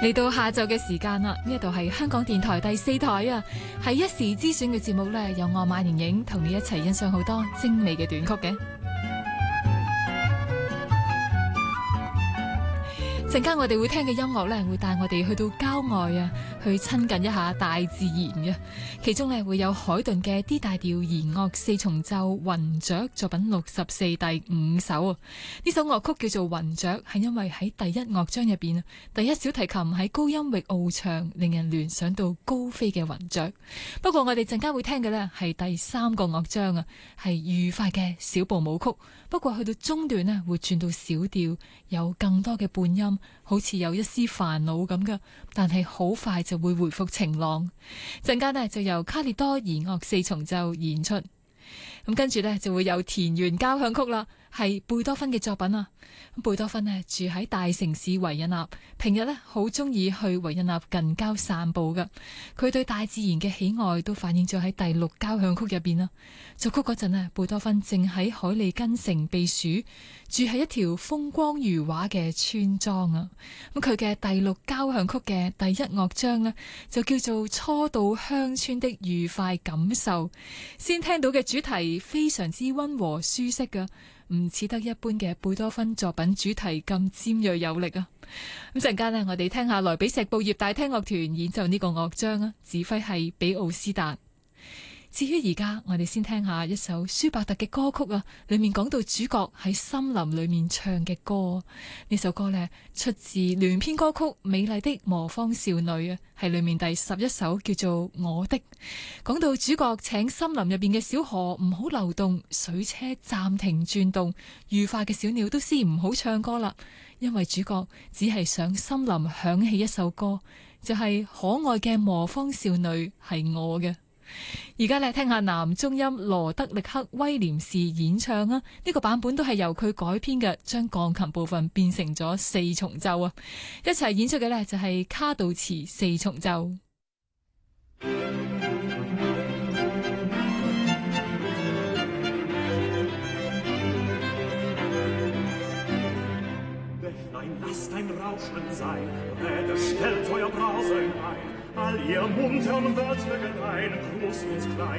嚟到下晝嘅時間啦，呢度係香港電台第4台啊，係一時之選嘅節目呢，有我馬盈盈同你一齊欣賞好多精美嘅短曲嘅。陣間我哋會聽嘅音樂呢，會帶我哋去到郊外啊，去親近一下大自然嘅。其中呢，會有海頓嘅 D 大調弦樂四重奏雲雀作品64第5首啊。呢首樂曲叫做雲雀，係因為喺第一樂章入邊，第一小提琴喺高音域翱翔，令人聯想到高飛嘅雲雀。不過我哋陣間會聽嘅呢，係第3個樂章啊，係愉快嘅小步舞曲。不過去到中段呢，會轉到小調，有更多嘅伴音，好似有一絲煩惱咁嘅，但係好快就會回復晴朗。陣間呢，就由卡列多弦樂四重奏演出，咁跟住呢，就會有田園交響曲啦，係貝多芬嘅作品啊。貝多芬呢，住喺大城市維也納，平日呢，好中意去維也納近郊散步噶。佢對大自然嘅喜愛都反映咗喺第6交響曲入邊啦。作曲嗰陣呢，貝多芬正喺海利根城避暑，住喺一條風光如畫嘅村莊啊。咁佢嘅第6交響曲嘅第1樂章呢，就叫做初到鄉村的愉快感受。先聽到嘅主題非常之溫和舒適噶，唔似得一般嘅貝多芬作品主題咁尖銳有力啊！咁陣間呢，我哋聽下萊比錫布葉大廳樂團演奏呢個樂章啊，指揮係比奧斯達。至於而家，我哋先聽下一首舒伯特嘅歌曲啊，裏面講到主角喺森林裏面唱嘅歌。呢首歌呢，出自聯編歌曲《美麗的磨坊少女》啊，係裏面第11首，叫做《我的》。講到主角請森林入邊嘅小河唔好流動，水車暫停轉動，愉快嘅小鳥都先唔好唱歌啦，因為主角只係想森林響起一首歌，就係可愛嘅磨坊少女係我嘅。而家嚟聽下男中音羅德力克威廉士演唱啊，呢個版本都係由佢改編嘅，將鋼琴部分變成咗四重奏啊，一齊演出嘅呢，就係卡杜茨四重奏。 All ihr muntern Wörter gemein, groß und klein.